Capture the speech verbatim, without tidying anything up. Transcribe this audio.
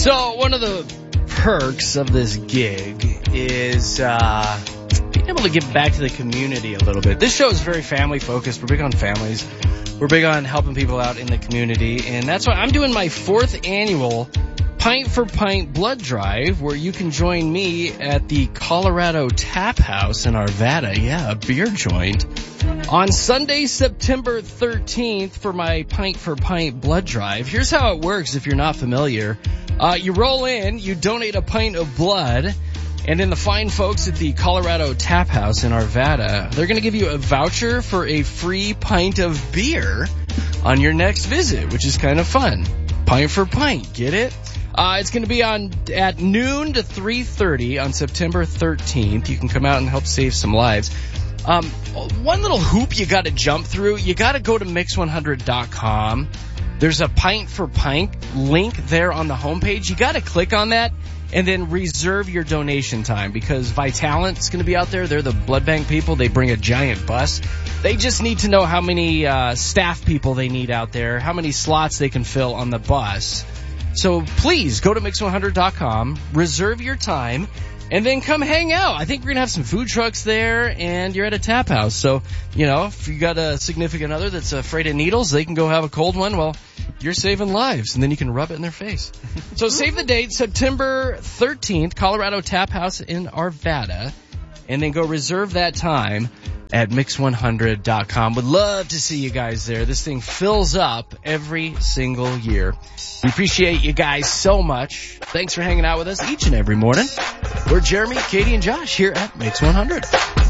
So one of the perks of this gig is uh, being able to give back to the community a little bit. This show is very family focused. We're big on families. We're big on helping people out in the community. And that's why I'm doing my fourth annual Pint for Pint blood drive, where you can join me at the Colorado Tap House in Arvada. Yeah, a beer joint. On Sunday, September thirteenth for my Pint for Pint blood drive. Here's how it works if you're not familiar. Uh, you roll in, you donate a pint of blood, and then the fine folks at the Colorado Tap House in Arvada, they're going to give you a voucher for a free pint of beer on your next visit, which is kind of fun. Pint for Pint, get it? Uh, it's going to be on at noon to three thirty on September thirteenth. You can come out and help save some lives. Um, one little hoop you got to jump through. You got to go to mix one hundred dot com. There's a Pint for Pint link there on the homepage. You got to click on that and then reserve your donation time, because Vitalent's going to be out there. They're the blood bank people. They bring a giant bus. They just need to know how many uh, staff people they need out there, how many slots they can fill on the bus. So please go to mix one hundred dot com, reserve your time, and then come hang out. I think we're going to have some food trucks there, and you're at a tap house. So, you know, if you got a significant other that's afraid of needles, they can go have a cold one. Well, you're saving lives, and then you can rub it in their face. So save the date, September thirteenth, Colorado Tap House in Arvada, and then go reserve that time at mix one hundred dot com. Would love to see you guys there. This thing fills up every single year. We appreciate you guys so much. Thanks for hanging out with us each and every morning. We're Jeremy, Katie, and Josh here at Mix one hundred.